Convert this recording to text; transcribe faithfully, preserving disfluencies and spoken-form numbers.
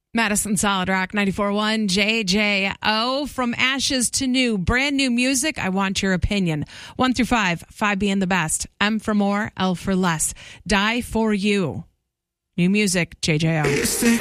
Madison Solid Rock ninety-four point one J J O. From ashes to new, brand new music. I want your opinion. One through five, five being the best. M for more, L for less. Die for you. New music, J J O.